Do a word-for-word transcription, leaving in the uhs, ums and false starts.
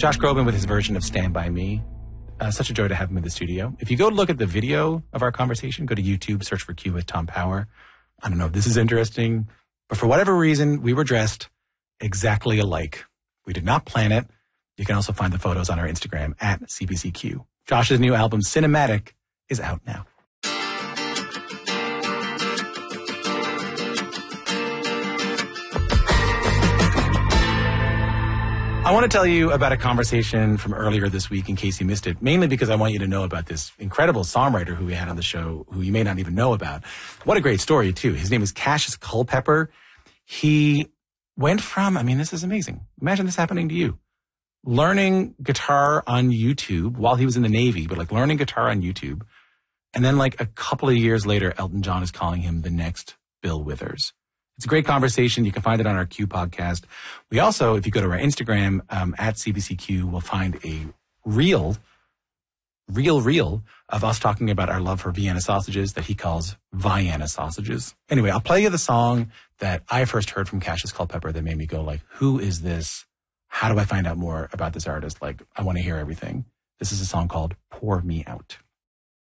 Josh Groban with his version of Stand By Me. Uh, such a joy to have him in the studio. If you go look at the video of our conversation, go to YouTube, search for Q with Tom Power. I don't know if this is interesting, but for whatever reason, we were dressed exactly alike. We did not plan it. You can also find the photos on our Instagram at C B C Q. Josh's new album, Cinematic, is out now. I want to tell you about a conversation from earlier this week in case you missed it, mainly because I want you to know about this incredible songwriter who we had on the show who you may not even know about. What a great story, too. His name is Cassius Culpepper. He went from, I mean, this is amazing. Imagine this happening to you. Learning guitar on YouTube while he was in the Navy, but like learning guitar on YouTube. And then like a couple of years later, Elton John is calling him the next Bill Withers. It's a great conversation. You can find it on our Q podcast. We also, if you go to our Instagram, um, at C B C Q, will find a reel, real reel of us talking about our love for Vienna sausages that he calls Vienna sausages. Anyway, I'll play you the song that I first heard from Cassius Culpepper that made me go like, who is this? How do I find out more about this artist? Like, I want to hear everything. This is a song called Pour Me Out.